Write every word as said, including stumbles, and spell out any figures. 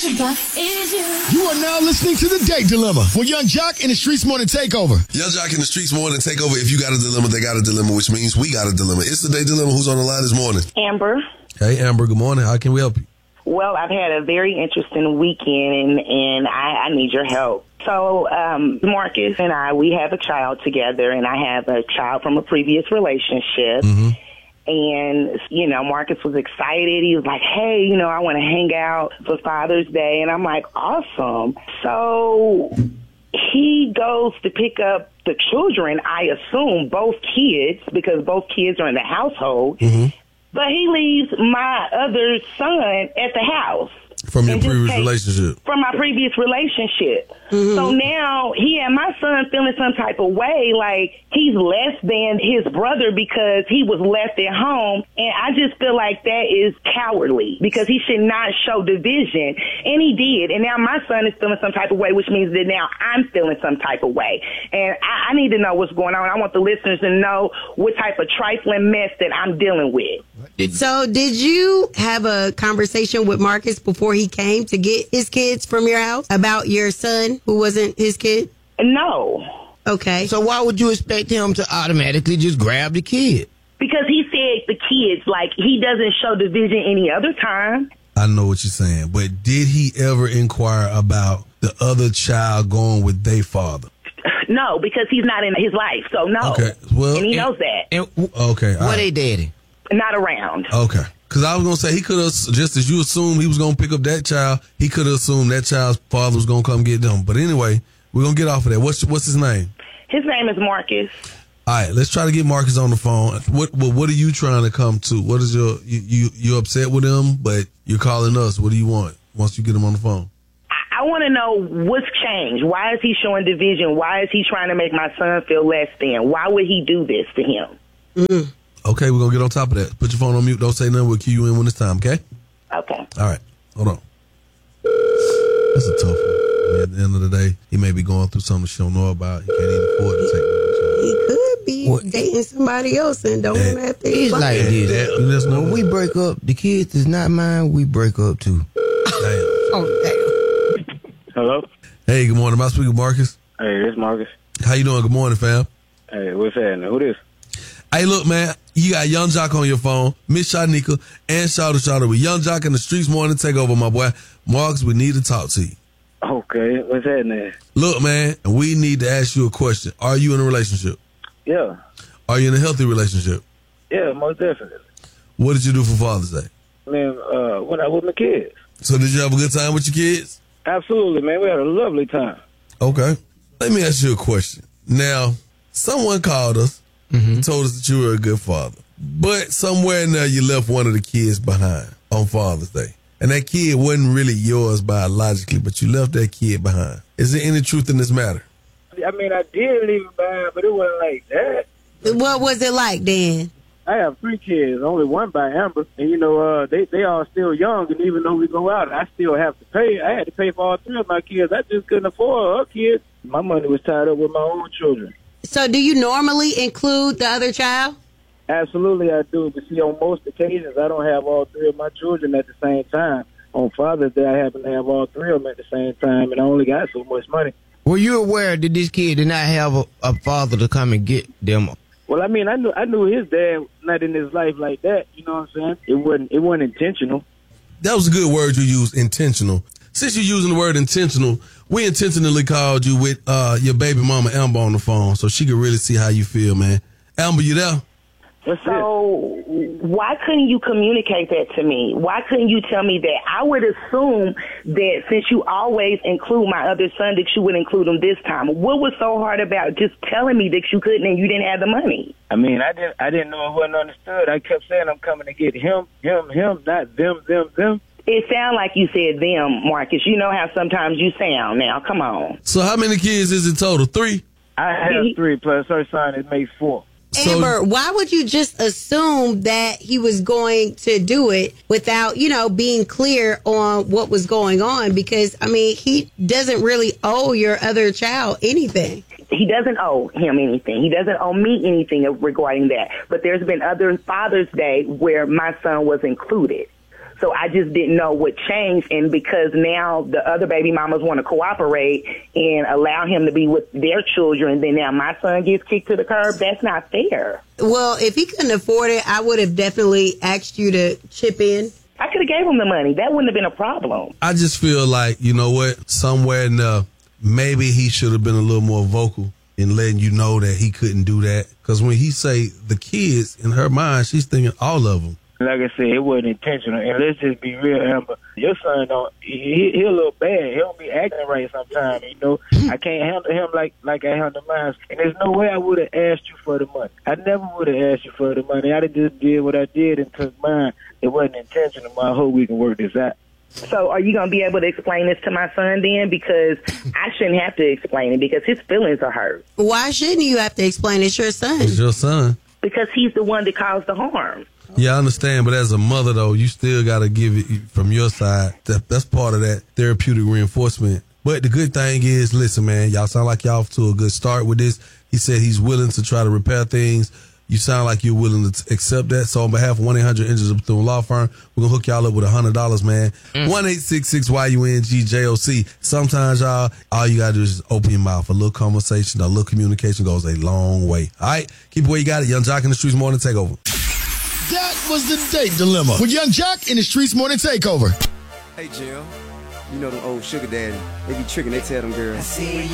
You are now listening to The Date Dilemma with Young Jock and the Streets Morning Takeover. Young Jock and the Streets Morning Takeover. If you got a dilemma, they got a dilemma, which means we got a dilemma. It's The Date Dilemma. Who's on the line this morning? Amber. Hey, Amber. Good morning. How can we help you? Well, I've had a very interesting weekend, and, and I, I need your help. So, um, Marcus and I, we have a child together, and I have a child from a previous relationship. Mm-hmm. And, you know, Marcus was excited. He was like, hey, you know, I want to hang out for Father's Day. And I'm like, awesome. So he goes to pick up the children, I assume, both kids, because both kids are in the household. Mm-hmm. But he leaves my other son at the house. From your And just previous take- relationship? From my previous relationship. Mm-hmm. So now he and my son feeling some type of way, like he's less than his brother because he was left at home. And I just feel like that is cowardly because he should not show division. And he did. And now my son is feeling some type of way, which means that now I'm feeling some type of way. And I, I need to know what's going on. I want the listeners to know what type of trifling mess that I'm dealing with. So did you have a conversation with Marcus before he came to get his kids from your house about your son who wasn't his kid? No. Okay. So why would you expect him to automatically just grab the kid? Because he said the kids, like, he doesn't show division any other time. I know what you're saying, but did he ever inquire about the other child going with their father? No, because he's not in his life, so no. Okay, well, and he and- knows that. And Okay, all what right. they daddy? Not around. Okay. Because I was going to say, he could have, just as you assumed he was going to pick up that child, he could have assumed that child's father was going to come get them. But anyway, we're going to get off of that. What's what's his name? His name is Marcus. All right, let's try to get Marcus on the phone. What what, what are you trying to come to? What is your, you, you, you're upset with him, but you're calling us. What do you want once you get him on the phone? I, I want to know what's changed. Why is he showing division? Why is he trying to make my son feel less than? Why would he do this to him? Mm. Okay, we're going to get on top of that. Put your phone on mute. Don't say nothing. We'll cue you in when it's time, okay? Okay. All right. Hold on. That's a tough one. At the end of the day, he may be going through something she don't know about. He can't even afford to take that. He could be What? dating somebody else and don't Hey, have to. It's like Yeah, this. that- that's no- When we break up, the kids is not mine. We break up too. Damn. Oh, damn. Hello? Hey, good morning. Am I speaking with Marcus? Hey, this Marcus. How you doing? Good morning, fam. Hey, what's happening? Who this? Hey, look, man. You got Young Jock on your phone, Miss Shanika, and Shawty Shawty with Young Jock and the Streets Morning Takeover, my boy. Marcus, we need to talk to you. Okay, what's happening? Look, man, we need to ask you a question. Are you in a relationship? Yeah, Are you in a healthy relationship? yeah, most definitely. What did you do for Father's Day? Man, uh, when I was with my kids. So did you have a good time with your kids? Absolutely, man. We had a lovely time. Okay. Let me ask you a question. Now, someone called us and told us that you were a good father. But somewhere in there, you left one of the kids behind on Father's Day. And that kid wasn't really yours biologically, but you left that kid behind. Is there any truth in this matter? I mean, I did leave it behind, but it wasn't like that. What was it like, Dan? I have three kids, only one by Amber. And, you know, uh, they, they are still young, and even though we go out, I still have to pay. I had to pay for all three of my kids. I just couldn't afford her kids. My money was tied up with my own children. So do you normally include the other child? Absolutely, I do. But see, on most occasions, I don't have all three of my children at the same time. On Father's Day, I happen to have all three of them at the same time, and I only got so much money. Were you aware that this kid did not have a, a father to come and get them? Well, I mean, I knew I knew his dad not in his life like that. You know what I'm saying? It wasn't it wasn't intentional. That was a good word you used, intentional. Since you're using the word intentional, we intentionally called you with uh, your baby mama Amber on the phone so she could really see how you feel, man. Amber, you there? What's So why couldn't you communicate that to me? Why couldn't you tell me that? I would assume that since you always include my other son, that you would include him this time. What was so hard about just telling me that you couldn't and you didn't have the money? I mean, I didn't I didn't know it wasn't understood. I kept saying I'm coming to get him, him, him, not them, them, them. It sounded like you said them, Marcus. You know how sometimes you sound now. Come on. So how many kids is it total? Three? I have three plus her son. It makes four. So- Amber, why would you just assume that he was going to do it without, you know, being clear on what was going on? Because, I mean, he doesn't really owe your other child anything. He doesn't owe him anything. He doesn't owe me anything regarding that. But there's been other Father's Day where my son was included. So I just didn't know what changed. And because now the other baby mamas want to cooperate and allow him to be with their children, and then now my son gets kicked to the curb, that's not fair. Well, if he couldn't afford it, I would have definitely asked you to chip in. I could have gave him the money. That wouldn't have been a problem. I just feel like, you know what, somewhere in there, maybe he should have been a little more vocal in letting you know that he couldn't do that. Because when he say the kids, in her mind, she's thinking all of them. Like I said, it wasn't intentional. And let's just be real, Amber. Your son don't. He, he a little bad. He don't be acting right sometimes. You know, I can't handle him like like I handle mine. And there's no way I would have asked you for the money. I never would have asked you for the money. I'd have just did what I did and took mine. It wasn't intentional. I hope we can work this out. So are you going to be able to explain this to my son then? Because I shouldn't have to explain it because his feelings are hurt. Why shouldn't you have to explain it's your son? It's your son. Because he's the one that caused the harm. Yeah, I understand, but as a mother, though, you still got to give it from your side. That, that's part of that therapeutic reinforcement. But the good thing is, listen, man, y'all sound like y'all off to a good start with this. He said he's willing to try to repair things. You sound like you're willing to accept that. So on behalf of one eight hundred Injuries Bethune Law Firm, we're going to hook y'all up with one hundred dollars, man. one eight six six Y U N G J O C. Sometimes, y'all, all you got to do is just open your mouth. A little conversation, a little communication goes a long way. All right? Keep it where you got it. Young Jock in the Streets Morning Takeover. That was the Date Dilemma with Young Jock in the Streets Morning Takeover. Hey, Jim. You know them old sugar daddy. They be tricking. They tell them girls.